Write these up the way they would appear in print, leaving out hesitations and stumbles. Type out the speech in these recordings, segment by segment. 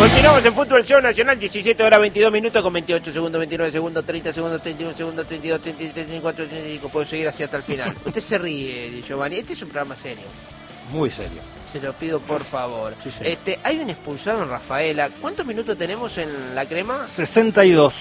Continuamos en Fútbol Show Nacional, 17 horas 22 minutos con 28 segundos, 29 segundos, 30 segundos, 31 segundos, 32, 33, 34, 35. Puedo seguir así hasta el final. Usted se ríe, Giovanni. Este es un programa serio. Muy serio. Se lo pido por favor. Sí, sí. Hay un expulsado en Rafaela. ¿Cuántos minutos tenemos en la crema? 62.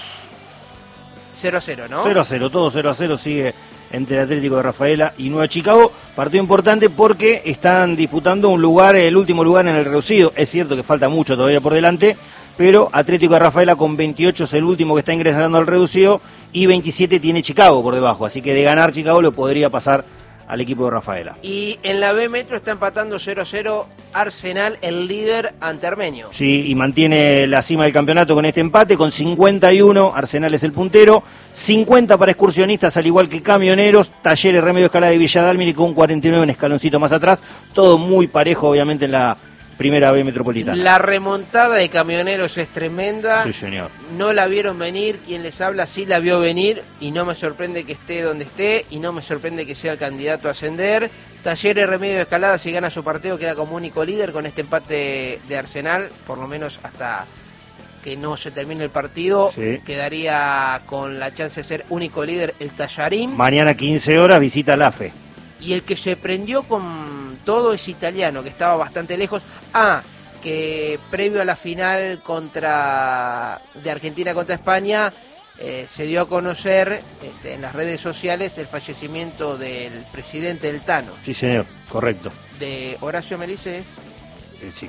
0-0, ¿no? 0-0, todo 0-0 sigue entre el Atlético de Rafaela y Nueva Chicago. Partido importante porque están disputando un lugar, el último lugar en el reducido. Es cierto que falta mucho todavía por delante, pero Atlético de Rafaela con 28 es el último que está ingresando al reducido y 27 tiene Chicago por debajo. Así que de ganar Chicago le podría pasar al equipo de Rafaela. Y en la B Metro está empatando 0-0 Arsenal, el líder ante Armenio. Sí, y mantiene la cima del campeonato con este empate, con 51, Arsenal es el puntero, 50 para Excursionistas, al igual que Camioneros, Talleres, Remedio Escalada y Villa Dálmine con 49, un escaloncito más atrás, todo muy parejo obviamente en la primera B metropolitana. La remontada de Camioneros es tremenda. Sí, señor. No la vieron venir, quien les habla sí la vio venir y no me sorprende que esté donde esté y no me sorprende que sea el candidato a ascender. Talleres Remedio de Escalada, si gana su partido, queda como único líder con este empate de Arsenal, por lo menos hasta que no se termine el partido. Sí. Quedaría con la chance de ser único líder el Tallarín. Mañana 15 horas visita la AFE. Y el que se prendió con todo es Italiano, que estaba bastante lejos. Que previo a la final de Argentina contra España, se dio a conocer en las redes sociales el fallecimiento del presidente del Tano. Sí, señor, correcto. De Horacio Melices. Sí.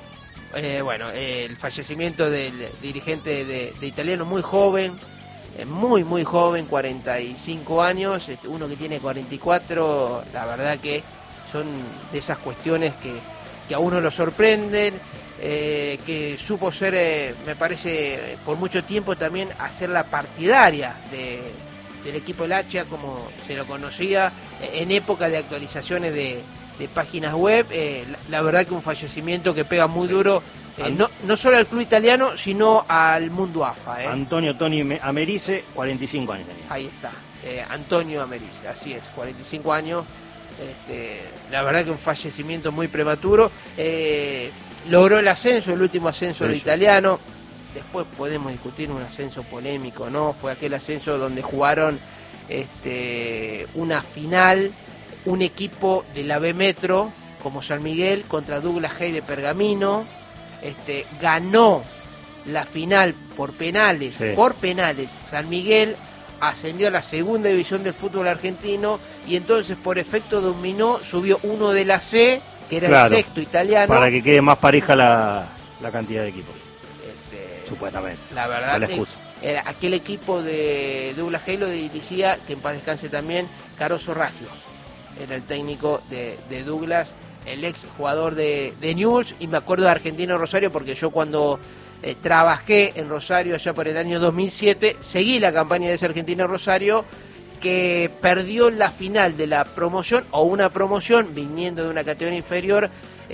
El fallecimiento del dirigente de Italiano, muy joven, muy joven, 45 años, uno que tiene 44, la verdad que son de esas cuestiones que a uno lo sorprenden, que supo ser, me parece, por mucho tiempo también hacer la partidaria del equipo del Hacha, como se lo conocía, en época de actualizaciones de páginas web. La verdad que un fallecimiento que pega muy duro, no solo al club italiano, sino al mundo AFA. Antonio Toni Americe, 45 años tenía. Ahí está, Antonio Americe, así es, 45 años. La verdad que un fallecimiento muy prematuro. Logró el ascenso, el último ascenso de Italiano. Después podemos discutir un ascenso polémico, ¿no? Fue aquel ascenso donde jugaron una final, un equipo de la B Metro, como San Miguel, contra Douglas Hay de Pergamino. Ganó la final por penales, San Miguel ascendió a la segunda división del fútbol argentino y entonces por efecto dominó, subió uno de la C, que era el sexto italiano. Para que quede más pareja la cantidad de equipos. Supuestamente. La verdad que era aquel equipo de Douglas Hay lo dirigía, que en paz descanse también, Caroso Raggio. Era el técnico de Douglas, el ex jugador de Newell's, y me acuerdo de Argentino Rosario porque yo cuando trabajé en Rosario allá por el año 2007, seguí la campaña de ese Argentino Rosario que perdió la final de la promoción o una promoción viniendo de una categoría inferior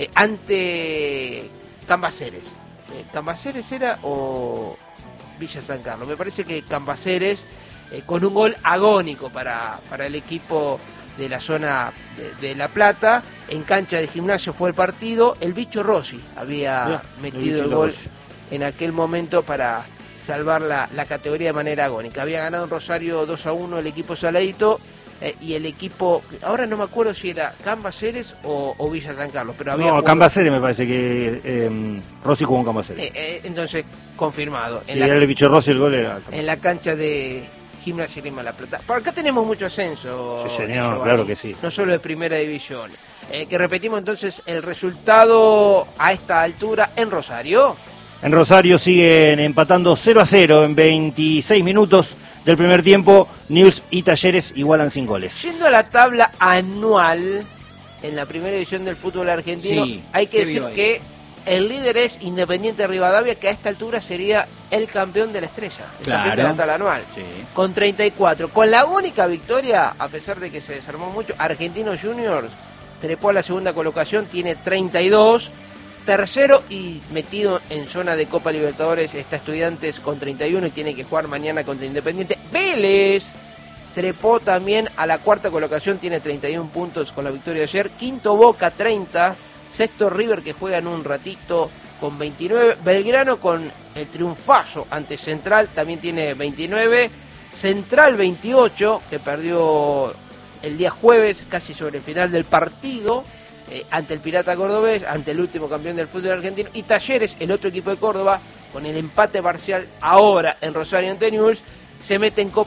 ante Cambaceres. ¿Cambaceres era o Villa San Carlos? Me parece que Cambaceres, con un gol agónico para el equipo de la zona de La Plata. En cancha de Gimnasio fue el partido. El Bicho Rossi había metido el gol en aquel momento para salvar la categoría de manera agónica. Había ganado en Rosario 2-1 el equipo Saladito, y el equipo, ahora no me acuerdo si era Cambaceres o Villa San Carlos, pero había jugado... Cambaceres me parece que Rossi jugó en Cambaceres. Entonces, confirmado. Era el Bicho Rossi, el gol era... En la cancha de Gimnasia Lima La Plata. Por acá tenemos mucho ascenso. Sí, señor, claro que sí. No solo de primera división. Que repetimos entonces el resultado a esta altura en Rosario. En Rosario siguen empatando 0-0 en 26 minutos del primer tiempo. Newell's y Talleres igualan sin goles. Yendo a la tabla anual en la primera división del fútbol argentino, hay que decir que el líder es Independiente Rivadavia, que a esta altura sería el campeón de la estrella, el campeón de la tabla anual, con 34. Con la única victoria, a pesar de que se desarmó mucho, Argentinos Juniors trepó a la segunda colocación, tiene 32. Tercero y metido en zona de Copa Libertadores está Estudiantes con 31 y tiene que jugar mañana contra Independiente. Vélez trepó también a la cuarta colocación, tiene 31 puntos con la victoria de ayer. Quinto Boca, 30. Sexto River, que juega en un ratito con 29. Belgrano con el triunfazo ante Central también tiene 29. Central 28, que perdió el día jueves, casi sobre el final del partido, ante el Pirata Cordobés, ante el último campeón del fútbol argentino. Y Talleres, el otro equipo de Córdoba, con el empate parcial ahora en Rosario ante Newell's, se mete en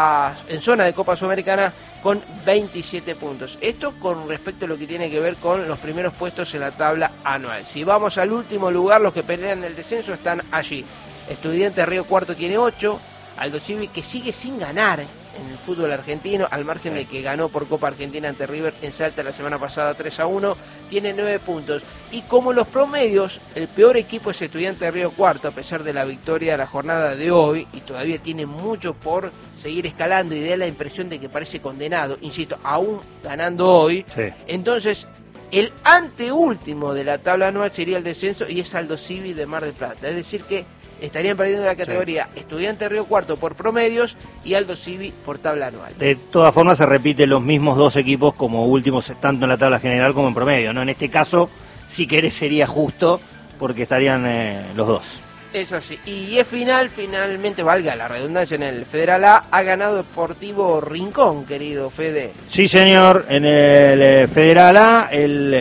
zona de Copa Sudamericana con 27 puntos. Esto con respecto a lo que tiene que ver con los primeros puestos en la tabla anual. Si vamos al último lugar, los que pelean el descenso están allí. Estudiantes Río Cuarto tiene 8, Aldo Civi, que sigue sin ganar en el fútbol argentino, al margen de que ganó por Copa Argentina ante River en Salta la semana pasada 3-1, tiene 9 puntos. Y como los promedios, el peor equipo es Estudiantes de Río Cuarto, a pesar de la victoria de la jornada de hoy, y todavía tiene mucho por seguir escalando y da la impresión de que parece condenado, insisto, aún ganando hoy. Sí. Entonces, el anteúltimo de la tabla anual sería el descenso y es Aldo Civi de Mar del Plata. Es decir que estarían perdiendo la categoría Estudiante de Río Cuarto por promedios y Aldo Civi por tabla anual. De todas formas se repiten los mismos dos equipos como últimos, tanto en la tabla general como en promedio, ¿no? En este caso, si querés, sería justo porque estarían los dos. Es así. Y es finalmente, valga la redundancia, en el Federal A ha ganado Deportivo Rincón, querido Fede. Sí, señor, en el Federal A, el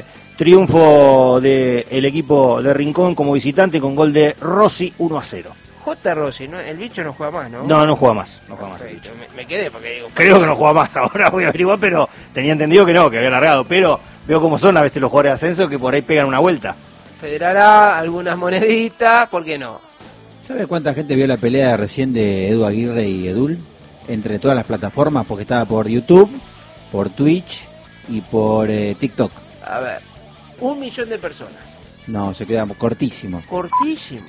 triunfo del equipo de Rincón como visitante con gol de Rossi, 1-0. J. Rossi, ¿no? El bicho no juega más, ¿no? No juega más. No juega más. Me quedé porque digo... Creo que no juega más, ahora voy a averiguar, pero tenía entendido que no, que había largado. Pero veo cómo son a veces los jugadores de ascenso que por ahí pegan una vuelta. Federal A, algunas moneditas, ¿por qué no? ¿Sabe cuánta gente vio la pelea recién de Edu Aguirre y Edul? Entre todas las plataformas, porque estaba por YouTube, por Twitch y por TikTok. A ver, 1 millón de personas. No, se queda cortísimo. Cortísimo.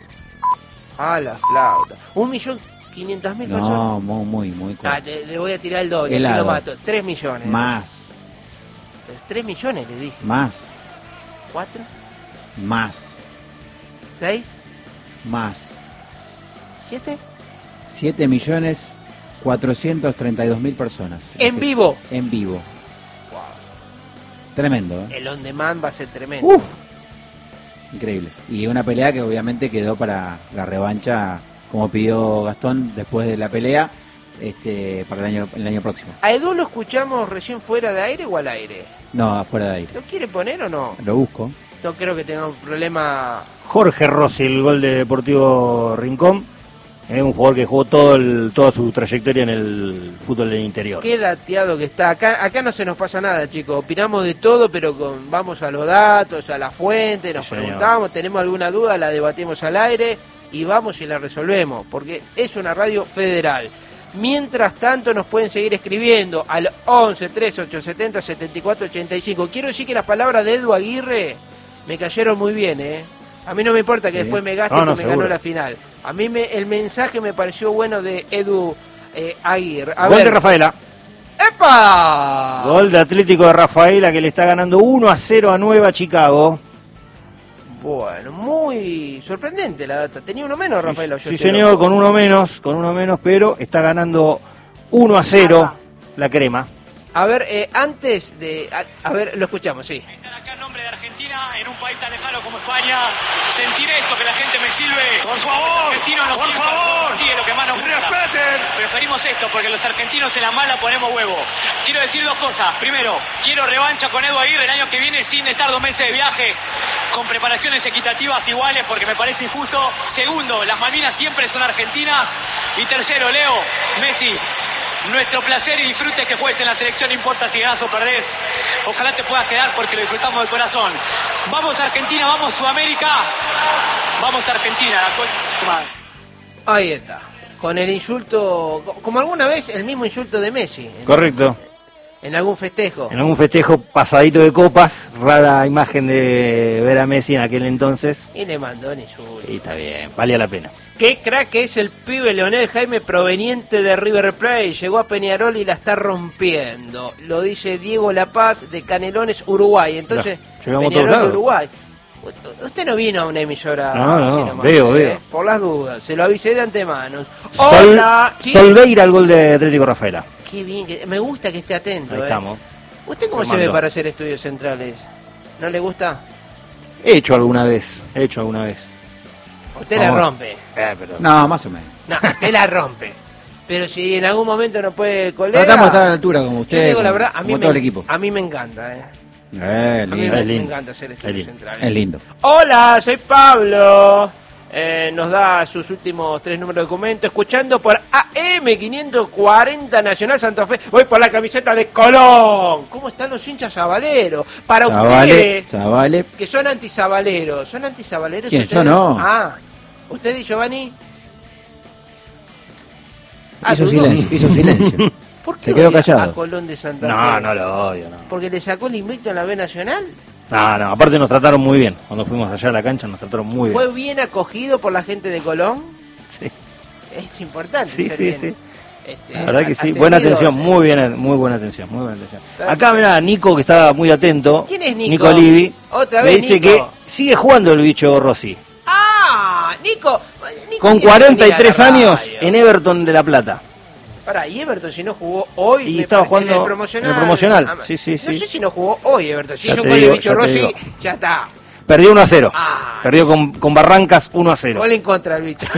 A la flauta. 1.500.000 personas. No, muy corto. Le voy a tirar el doble, Helado. si lo mato. 3 millones. Más. 3 millones le dije. Más. 4. Más. 6. Más. 7. 7.432.000 personas. En vivo. En vivo. Wow. Tremendo, ¿eh? El on demand va a ser tremendo. ¡Uf! Increíble. Y una pelea que obviamente quedó para la revancha, como pidió Gastón después de la pelea, para el año próximo. ¿A Edu lo escuchamos recién fuera de aire o al aire? No, afuera de aire. ¿Lo quiere poner o no? Lo busco. No creo que tenga un problema. Jorge Rossi, el gol de Deportivo Rincón. Es un jugador que jugó toda su trayectoria en el fútbol del interior. Qué dateado que está. Acá no se nos pasa nada, chicos. Opinamos de todo, pero vamos a los datos, a la fuente, nos preguntamos, tenemos alguna duda, la debatimos al aire y vamos y la resolvemos, porque es una radio federal. Mientras tanto nos pueden seguir escribiendo al 11 3870 7485. Quiero decir que las palabras de Edu Aguirre me cayeron muy bien, ¿eh? A mí no me importa que después me gaste que me ganó la final. A mí el mensaje me pareció bueno de Edu Aguirre. Gol de Rafaela. ¡Epa! Gol de Atlético de Rafaela que le está ganando 1-0 a Nueva Chicago. Bueno, muy sorprendente la data. Tenía uno menos Rafaela. Sí, señor, con uno menos, pero está ganando 1-0 la crema. A ver, antes de... A ver, lo escuchamos, sí. Estar acá en nombre de Argentina, en un país tan lejano como España, sentir esto, que la gente me silbe. Por favor, por favor. Sí, es lo que más nos gusta. Preferimos esto, porque los argentinos en la mala ponemos huevo. Quiero decir dos cosas. Primero, quiero revancha con Edu Aguirre el año que viene sin estar 2 meses de viaje, con preparaciones equitativas iguales, porque me parece injusto. Segundo, las Malvinas siempre son argentinas. Y tercero, Leo, Messi, nuestro placer y disfrute que juegues en la selección, no importa si ganás o perdés. Ojalá te puedas quedar porque lo disfrutamos de corazón. Vamos Argentina, vamos Sudamérica, vamos Argentina. Ahí está, con el insulto, como alguna vez el mismo insulto de Messi. Correcto. En algún festejo. En algún festejo pasadito de copas, rara imagen de ver a Messi en aquel entonces. Y le mandó un insulto. Y está bien, valía la pena. Qué crack es el pibe Leonel Jaime, proveniente de River Plate. Llegó a Peñarol y la está rompiendo. Lo dice Diego La Paz de Canelones, Uruguay. Entonces, Peñarol, Uruguay. Usted no vino a una emisora. No, veo. Por las dudas, se lo avisé de antemano. Hola. Solveira, el gol de Atlético Rafaela. Qué bien, me gusta que esté atento. Ahí estamos. ¿Usted cómo se ve para hacer estudios centrales? ¿No le gusta? He hecho alguna vez. Usted la rompe. No, más o menos. No, usted la rompe. Pero si en algún momento no puede colega... Tratamos de estar a la altura como usted, yo digo la como, verdad, como todo el equipo. A mí me encanta, lindo, a mí me lindo. encanta hacer estudios centrales. Es lindo. Hola, soy Pablo. Nos da sus últimos 3 números de documento. Escuchando por AM540 Nacional Santa Fe. Voy por la camiseta de Colón. ¿Cómo están los hinchas sabaleros? Para ustedes, Zabale. que son antisabaleros. ¿Son antisabaleros? ¿Quién? ustedes? Yo no. Ah, ¿usted y Giovanni? Hizo silencio. ¿Por qué Se quedó odia callado. a Colón de Santa Fe? No lo odio, no. ¿Porque le sacó el invicto en la B Nacional? No, aparte nos trataron muy bien. Cuando fuimos allá a la cancha nos trataron muy bien. ¿Fue bien acogido por la gente de Colón? Sí, Es importante. sí, ser sí, bien, sí. La verdad que sí, buena atendidos, atención, muy buena atención. Acá mirá, Nico, que estaba muy atento. ¿Quién es Nico? Nico Livi. Otra me vez dice Nico. que sigue jugando el bicho Rossi. ¡Ah! Nico Con tiene que venir 43 a la años radio. en Everton de La Plata. Pará, y Everton si no jugó hoy... Y me estaba parece, jugando en el promocional. en el promocional. Ah, Sí. No sé si no jugó hoy Everton. Si Ya hizo te un gol de digo, bicho ya te Rossi, digo. ya está. Perdió 1-0. Ah. Perdió con Barrancas 1-0. Gol en contra el bicho.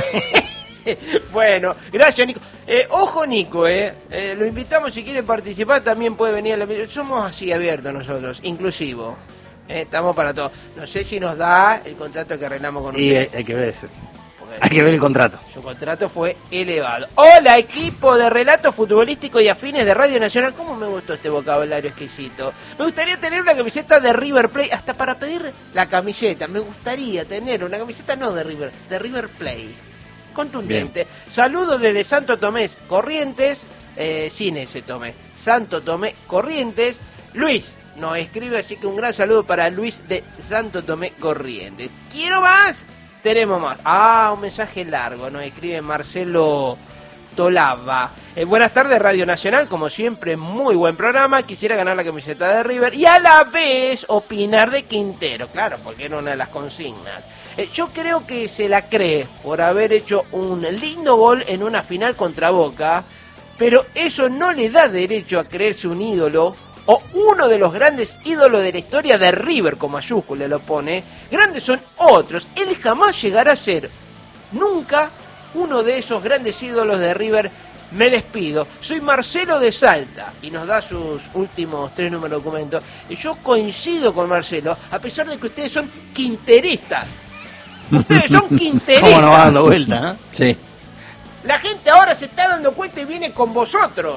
Bueno, gracias Nico. Ojo Nico, lo invitamos si quiere participar, también puede venir a la... Somos así abiertos nosotros, inclusivo. Estamos para todo. No sé si nos da el contrato que arreglamos con Y usted. hay que ver eso. Hay que ver el contrato. Su contrato fue elevado. Hola, equipo de relatos futbolísticos y afines de Radio Nacional. ¿Cómo me gustó este vocabulario exquisito? Me gustaría tener una camiseta de River Plate, hasta para pedir la camiseta. Me gustaría tener una camiseta no de River Plate. Contundente. Saludos desde Santo Tomé, Corrientes, sin ese Tomé. Santo Tomé, Corrientes. Luis nos escribe, así que un gran saludo para Luis de Santo Tomé, Corrientes. ¿Quiero más? Tenemos más. Un mensaje largo. Nos escribe Marcelo Tolava. Buenas tardes, Radio Nacional. Como siempre, muy buen programa. Quisiera ganar la camiseta de River y a la vez opinar de Quintero. Claro, porque era una de las consignas. Yo creo que se la cree por haber hecho un lindo gol en una final contra Boca. Pero eso no le da derecho a creerse un ídolo o uno de los grandes ídolos de la historia de River, con mayúscula lo pone. Grandes son otros. Él jamás llegará a ser nunca uno de esos grandes ídolos de River. Me despido. Soy Marcelo de Salta y nos da sus últimos 3 números de documento. Yo coincido con Marcelo, a pesar de que ustedes son quinteristas. Ustedes son quinteristas. ¿Cómo nos va dando vuelta? Sí. La gente ahora se está dando cuenta y viene con vosotros.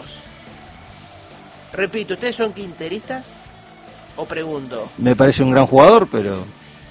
Repito, ¿ustedes son quinteristas? ¿O pregunto? Me parece un gran jugador, pero...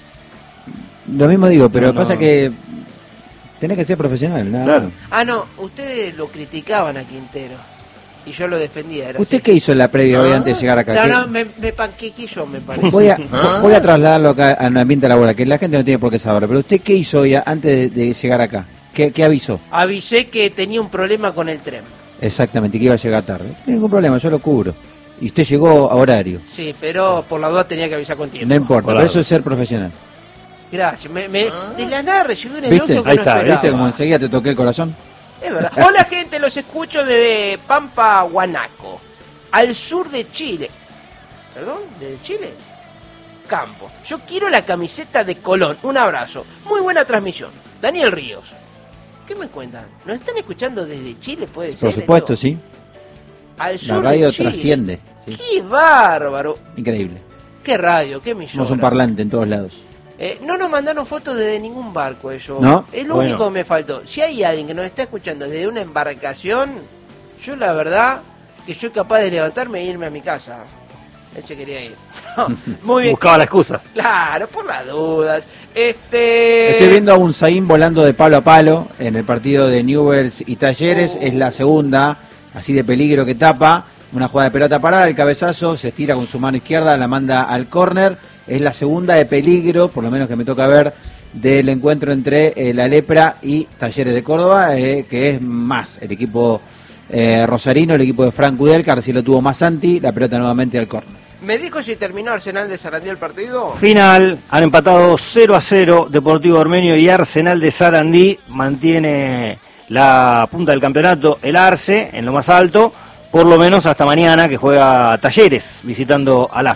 Lo mismo digo, pero No, pasa no. que tenés que ser profesional, nada Claro. más. No, ustedes lo criticaban a Quintero. Y yo lo defendía. Era ¿Usted así. qué hizo en la previa hoy antes de llegar acá? ¿Qué- No, me panquequé yo, me parece. Voy a trasladarlo acá al ambiente laboral, que la gente no tiene por qué saber. Pero usted, ¿qué hizo hoy antes de llegar acá? ¿Qué avisó? Avisé que tenía un problema con el tren. Exactamente, que iba a llegar tarde. No hay ningún problema, yo lo cubro. Y usted llegó a horario. Sí, pero por la duda tenía que avisar con tiempo. No importa, Claro. pero eso es ser profesional. Gracias. De la nada recibí un ¿Viste? elogio que Ahí no está, esperaba. ¿Viste como enseguida te toqué el corazón? Es verdad. Hola gente, los escucho desde Pampa, Huanaco, al sur de Chile. ¿Perdón? ¿De Chile? Campo. Yo quiero la camiseta de Colón. Un abrazo. Muy buena transmisión. Daniel Ríos. ¿Qué me cuentan? ¿Nos están escuchando desde Chile? ¿Puede ser? Por supuesto, esto? sí. Al La sur radio de Chile. trasciende. ¿sí? ¡Qué bárbaro! Increíble. ¡Qué radio! ¡Qué millón! Somos un parlante en todos lados. No nos mandaron fotos desde ningún barco eso. ¿No? Es lo Bueno. único que me faltó. Si hay alguien que nos está escuchando desde una embarcación, yo la verdad que soy capaz de levantarme e irme a mi casa. Él se quería ir. Muy bien. Buscaba la excusa. Claro, por las dudas. Estoy viendo a un Zain volando de palo a palo en el partido de Newell's y Talleres. Es la segunda, así de peligro que tapa. Una jugada de pelota parada, el cabezazo, se estira con su mano izquierda, la manda al córner. Es la segunda de peligro, por lo menos que me toca ver, del encuentro entre la Lepra y Talleres de Córdoba, que es más el equipo rosarino, el equipo de Frank Udelcar, si lo tuvo más Santi, la pelota nuevamente al córner. ¿Me dijo si terminó Arsenal de Sarandí el partido? Final, han empatado 0-0 Deportivo Ormeño y Arsenal de Sarandí. Mantiene la punta del campeonato el Arce en lo más alto, por lo menos hasta mañana que juega Talleres visitando a la Fe.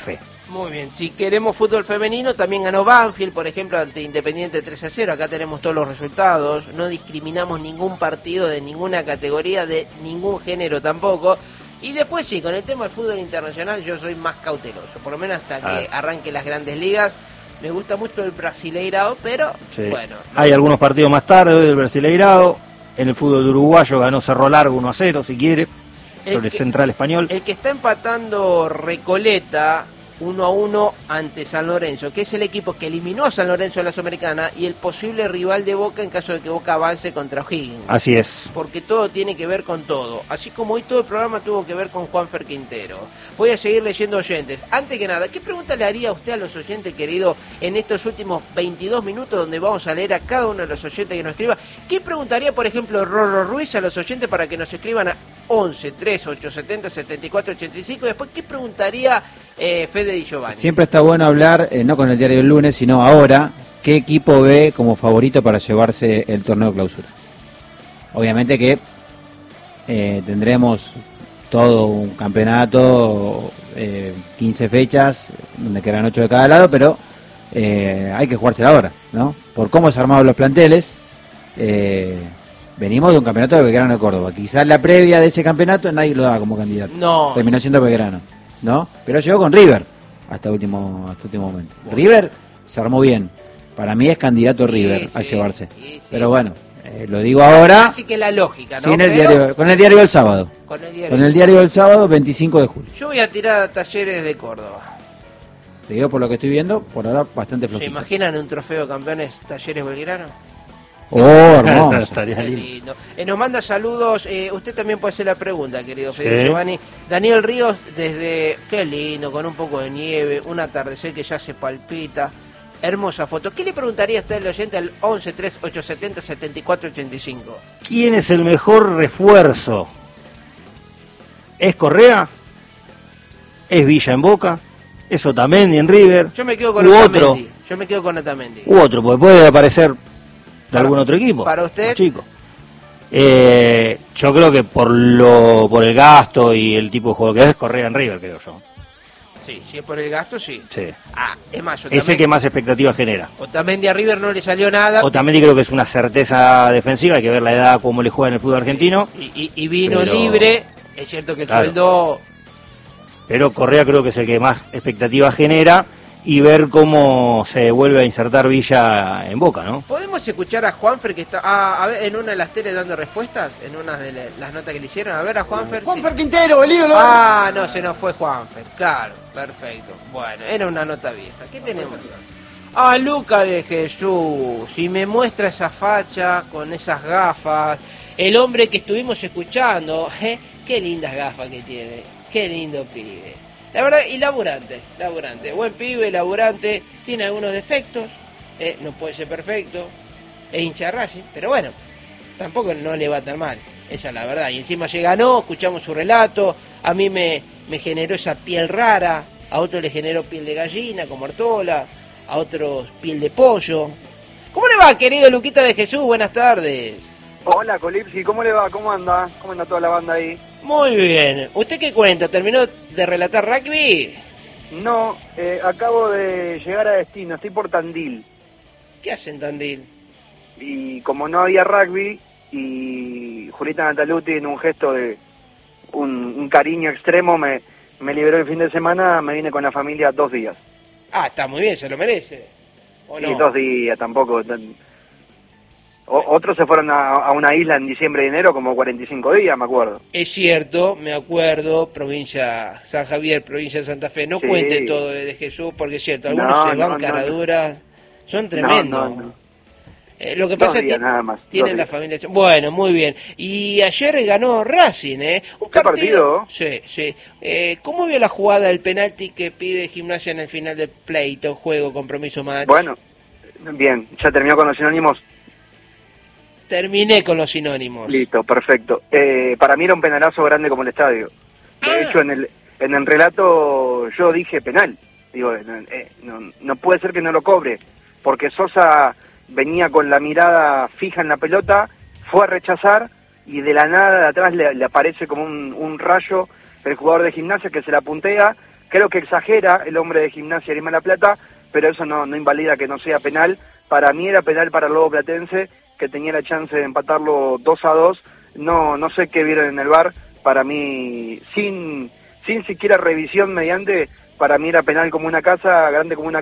Muy bien, si queremos fútbol femenino, también ganó Banfield, por ejemplo, ante Independiente 3-0. Acá tenemos todos los resultados, no discriminamos ningún partido de ninguna categoría, de ningún género tampoco. Y después sí, con el tema del fútbol internacional yo soy más cauteloso, por lo menos hasta que arranque las grandes ligas. Me gusta mucho el Brasileirao, pero sí, bueno. Hay algunos partidos más tarde hoy del Brasileirao. En el fútbol uruguayo ganó Cerro Largo 1-0, si quiere, sobre Central Español. El que está empatando Recoleta 1-1 ante San Lorenzo, que es el equipo que eliminó a San Lorenzo de la Sudamericana y el posible rival de Boca en caso de que Boca avance contra O'Higgins. Así es. Porque todo tiene que ver con todo. Así como hoy todo el programa tuvo que ver con Juanfer Quintero. Voy a seguir leyendo oyentes. Antes que nada, ¿qué pregunta le haría a usted a los oyentes, querido, en estos últimos 22 minutos donde vamos a leer a cada uno de los oyentes que nos escriba? ¿Qué preguntaría, por ejemplo, Rorro Ruiz a los oyentes para que nos escriban a 11 3 870 74 85? Después, ¿qué preguntaría Fede Di Giovanni? Siempre está bueno hablar, no con el diario del lunes, sino ahora, ¿qué equipo ve como favorito para llevarse el torneo de clausura? Obviamente que tendremos todo un campeonato, 15 fechas, donde quedan 8 de cada lado, pero hay que jugársela ahora, ¿no? Por cómo se armaron los planteles, venimos de un campeonato de Belgrano de Córdoba. Quizás la previa de ese campeonato nadie lo daba como candidato. No. Terminó siendo Belgrano, ¿no? Pero llegó con River hasta último momento. Bueno. River se armó bien. Para mí es candidato River a llevarse. Sí. Pero bueno, lo digo ahora. Así que la lógica, ¿no? Sí, con el diario del sábado. Con el diario del sábado, 25 de julio. Yo voy a tirar a Talleres de Córdoba. Te digo por lo que estoy viendo, por ahora bastante flojito. ¿Se imaginan un trofeo de campeones Talleres Belgrano? Oh, hermoso. Estaría lindo. Nos manda saludos. Usted también puede hacer la pregunta, querido Fede Giovanni. Daniel Ríos, desde. Qué lindo, con un poco de nieve, un atardecer que ya se palpita. Hermosa foto. ¿Qué le preguntaría a usted al oyente al 11 3 870 74 85? ¿Quién es el mejor refuerzo? ¿Es Correa? ¿Es Villa en Boca? ¿Es Otamendi en River? Yo me quedo con Otamendi. Yo me quedo con Otamendi. U otro, porque puede aparecer de algún otro equipo. ¿Para usted? Chico. Yo creo que por el gasto y el tipo de juego que es, Correa en River, creo yo. Sí, si es por el gasto, sí. Es más, Otamendi, es el que más expectativas genera. Otamendi a River no le salió nada. Otamendi creo que es una certeza defensiva, hay que ver la edad, cómo le juega en el fútbol argentino. Y vino libre, es cierto que el sueldo... Pero Correa creo que es el que más expectativas genera, y ver cómo se vuelve a insertar Villa en Boca, ¿no? ¿Podemos escuchar a Juanfer que está a ver, en una de las teles dando respuestas? En una de las notas que le hicieron. A ver a Juanfer. Juanfer Quintero, el ídolo. No, se nos fue Juanfer. Claro, perfecto. Bueno, era una nota vieja. ¿Qué tenemos? Luca de Jesús. Y me muestra esa facha con esas gafas. El hombre que estuvimos escuchando. Qué lindas gafas que tiene. Qué lindo pibe. La verdad, y laburante, buen pibe, laburante, tiene algunos defectos, no puede ser perfecto, es hincha de Racing, pero bueno, tampoco no le va tan mal, esa es la verdad. Y encima se ganó, escuchamos su relato, a mí me generó esa piel rara, a otro le generó piel de gallina, como Artola, a otros piel de pollo. ¿Cómo le va, querido Luquita de Jesús? Buenas tardes. Hola, Colipsi, ¿cómo le va? ¿Cómo anda? ¿Cómo anda toda la banda ahí? Muy bien. ¿Usted qué cuenta? ¿Terminó de relatar rugby? No, acabo de llegar a destino, estoy por Tandil. ¿Qué hacen en Tandil? Y como no había rugby, y Julita Nataluti en un gesto de un cariño extremo me liberó el fin de semana, me vine con la familia 2 días. Está muy bien, se lo merece. ¿O no? Y 2 días tampoco. Otros se fueron a una isla en diciembre y enero como 45 días, me acuerdo. Es cierto, me acuerdo, provincia San Javier, provincia de Santa Fe. No cuente todo de Jesús, porque es cierto, algunos se van caraduras, son tremendos. Lo que pasa es que tienen la familia... Bueno, muy bien. Y ayer ganó Racing, Un ¿Qué partido? Sí. ¿Cómo vio la jugada del penalti que pide Gimnasia en el final del pleito, juego, compromiso match? Bueno, bien, ya terminó con los sinónimos. Terminé con los sinónimos. Listo, perfecto. Para mí era un penalazo grande como el estadio. De hecho, en el relato yo dije penal. Digo, no puede ser que no lo cobre, porque Sosa venía con la mirada fija en la pelota, fue a rechazar y de la nada de atrás le aparece como un rayo el jugador de Gimnasia que se la puntea, Creo que exagera el hombre de Gimnasia Grima La Plata, pero eso no invalida que no sea penal. Para mí era penal para el Lobo Platense, que tenía la chance de empatarlo 2-2. No sé qué vieron en el VAR. Para mí, sin siquiera revisión mediante, para mí era penal como una casa, grande como una